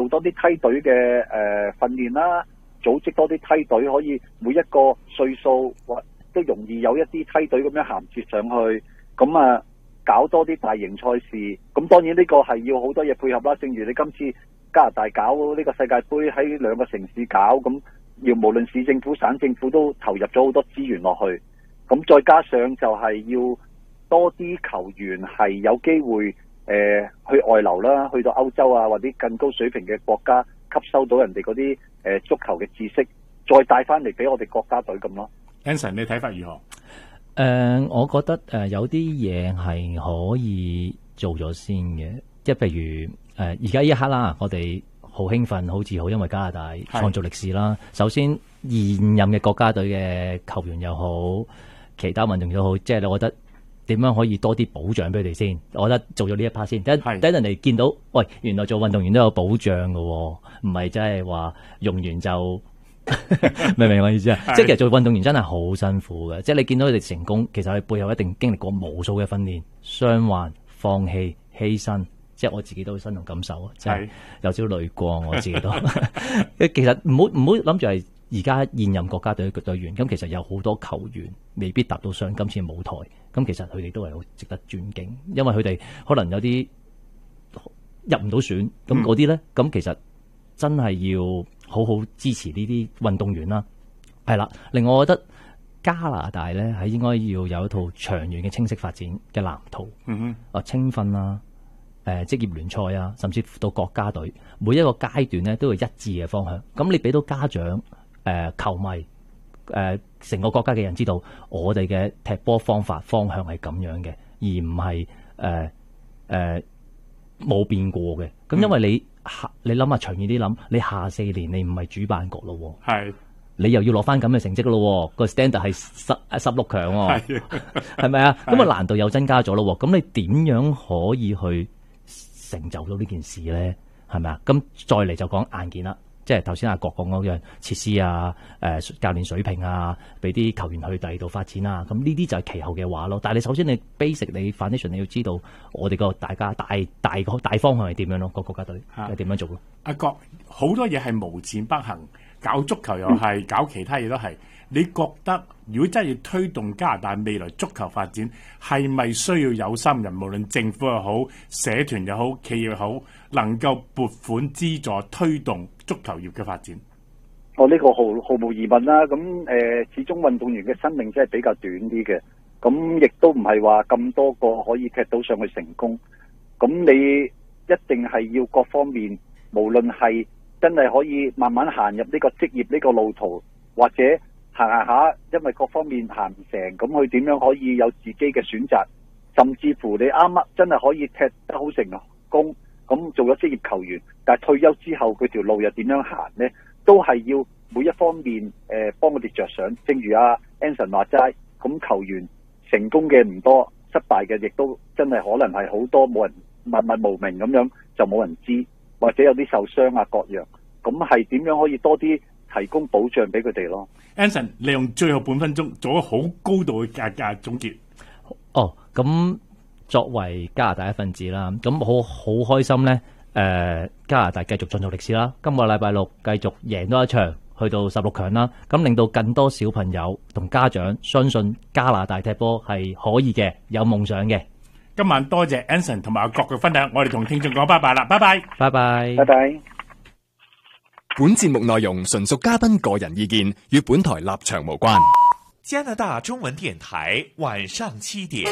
多啲梯隊嘅訓練啦，組織多啲梯隊，可以每一個歲數或都容易有一啲梯隊咁樣銜接上去，咁啊搞多啲大型賽事。咁當然呢個係要好多嘢配合啦。正如你今次加拿大搞呢個世界盃喺2個城市搞，咁要無論市政府、省政府都投入咗好多資源落去。咁再加上就係要多啲球員係有機會去外流啦，去到歐洲啊或者更高水平嘅國家，吸收到人哋嗰啲足球嘅知識，再帶翻嚟俾我哋國家隊咁咯。 Anson， 你睇法如何？ 我覺得有啲嘢係可以做咗先嘅，即係譬如而家一刻啦，我哋好興奮、好自豪，因為加拿大創造歷史啦。首先現任嘅國家隊嘅球員又好，其他運動員都好，即係我覺得點樣可以多啲保障俾佢哋先？我覺得做咗呢一 part 先，等人哋見到，喂，原來做運動員都有保障㗎喎，唔係真係話用完就明唔明我意思啊？即係其實做運動員真係好辛苦嘅，即係你見到佢哋成功，其實佢背後一定經歷過無數嘅訓練、傷患、放棄、犧牲。即係我自己都身同感受啊！即係有少淚過，我自己都。其實唔好諗住係而家現任國家隊嘅隊員，咁其實有好多球員未必踏到上今次舞台，咁其實佢哋都係好值得尊敬，因為佢哋可能有啲入唔到選，咁嗰啲咧，咁其實真係要好好支持呢啲運動員啦。係啦，另外我覺得加拿大咧係應該要有一套長遠嘅清晰發展嘅藍圖，青訓啦。職業聯賽啊，甚至到國家隊，每一個階段咧都有一致嘅方向。咁你俾到家長、球迷、成個國家嘅人知道，我哋嘅踢波方向係咁樣嘅，而唔係冇變過嘅。咁因為你諗下長遠啲諗，你下4年你唔係主辦國咯，你又要攞翻咁嘅成績咯，個 standard 係16強喎，係咪啊？咁啊難度又增加咗咯。咁你點樣可以去成就到呢件事咧，係咪啊？咁再嚟就講硬件啦，即係頭先阿國講嗰樣設施啊、教練水平啊，俾啲球員去第二度發展啊，咁呢啲就係其後嘅話咯。但係你首先你 basic 你 foundation 你要知道我哋個大家大方向係點樣咯，個國家隊係點樣做咯。 阿國好多嘢係無戰不行，搞足球又係，搞其他嘢都係。你覺得如果真係要推動加拿大未來足球發展，係咪需要有心人，無論政府又好、社團又好、企業又好，能夠撥款資助推動足球業嘅發展？ 呢個毫無疑問啦。咁始終運動員嘅生命真係比較短啲嘅，咁亦都唔係話咁多個可以踢到上去成功。咁你一定係要各方面，無論係真係可以慢慢行入呢個職業呢個路途，或者行下，因為各方面行唔成，咁佢點樣可以有自己嘅選擇，甚至乎你啱真係可以踢得好成功，咁做咗職業球員，但係退休之後佢條路又點樣行呢？都係要每一方面幫我哋着想。正如阿 Anson 話齋，咁球員成功嘅唔多，失敗嘅亦都真係可能係好多，冇人默默無名咁樣就冇人知，或者有啲受傷啊各樣，咁係點樣可以多啲提供保障俾佢哋咯。 Anson， 利用最後半分鐘做咗好高度嘅總結。 咁作為加拿大一份子啦，咁好開心咧。加拿大繼續創造歷史啦，今個禮拜6繼續贏多一場，去到16強啦。咁令到更多小朋友同家長相信加拿大踢波係可以嘅，有夢想嘅。 今晚多謝 Anson 同埋阿國嘅分享，我哋同聽眾講拜拜啦，拜拜， 拜拜， 拜拜。 本節目內容純屬嘉賓個人意見，與本台立場無關。 加拿大中文電台晚上7點，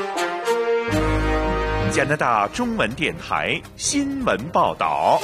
加拿大中文電台新聞報道。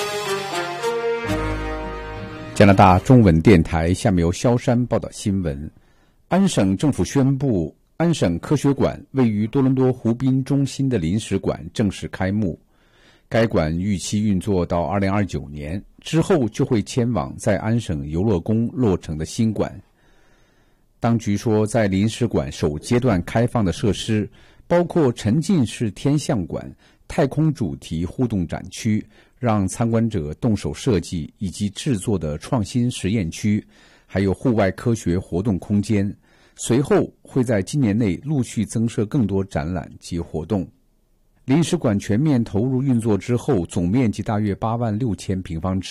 加拿大中文電台下面由蕭山報道新聞。安省政府宣布，安省科學館位於多倫多湖濱中心的臨時館正式開幕。該館預期運作到2029年，之後就會遷往在安省遊樂宮落成的新館。當局說，在臨時館首階段開放的設施包括沉浸式天象館、太空主題互動展區，讓參觀者動手設計以及製作的創新實驗區，還有戶外科學活動空間。隨後會在今年內陸續增設更多展覽及活動。臨時館全面投入運作之後，總面積大約86000平方尺。